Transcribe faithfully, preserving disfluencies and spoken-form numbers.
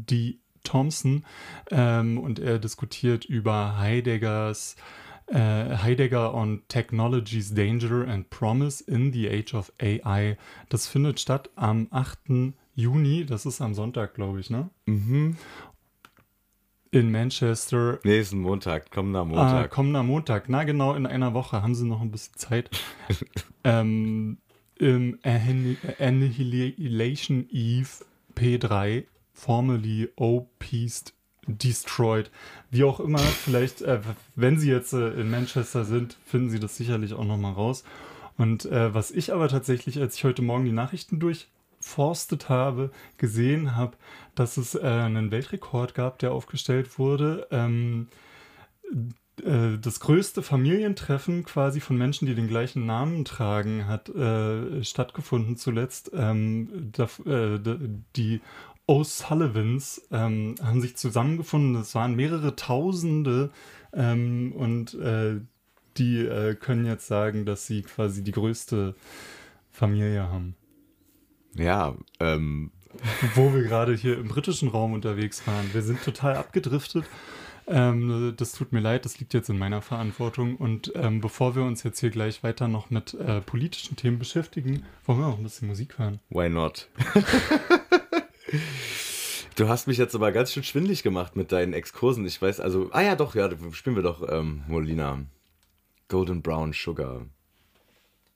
D. Thompson ähm, und er diskutiert über Heideggers äh, Heidegger on Technology's Danger and Promise in the Age of A I. Das findet statt am achten Juni, das ist am Sonntag, glaube ich, ne? Mhm. In Manchester. Nächsten Montag, kommender Ah, Montag. kommender Montag, na genau, in einer Woche haben sie noch ein bisschen Zeit. ähm, Im Anni- Annihilation Eve P drei, formerly O-Pieced Destroyed. Wie auch immer, vielleicht, äh, wenn sie jetzt äh, in Manchester sind, finden sie das sicherlich auch nochmal raus. Und äh, was ich aber tatsächlich, als ich heute Morgen die Nachrichten durchforstet habe, gesehen habe, dass es äh, einen Weltrekord gab, der aufgestellt wurde. Ähm, äh, das größte Familientreffen quasi von Menschen, die den gleichen Namen tragen, hat äh, stattgefunden zuletzt. Ähm, da, äh, die O'Sullivans ähm, haben sich zusammengefunden. Es waren mehrere Tausende ähm, und äh, die äh, können jetzt sagen, dass sie quasi die größte Familie haben. Ja, ähm. Wo wir gerade hier im britischen Raum unterwegs waren. Wir sind total abgedriftet. Ähm, das tut mir leid, das liegt jetzt in meiner Verantwortung. Und ähm, bevor wir uns jetzt hier gleich weiter noch mit äh, politischen Themen beschäftigen, wollen wir auch ein bisschen Musik hören. Why not? Du hast mich jetzt aber ganz schön schwindelig gemacht mit deinen Exkursen. Ich weiß, also, ah ja doch, ja, spielen wir doch ähm, Molina. Golden Brown Sugar.